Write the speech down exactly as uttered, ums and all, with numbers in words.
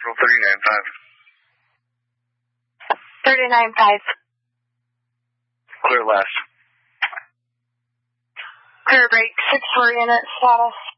thirty-nine five. thirty-nine five. Clear last. Clear break, six four unit status.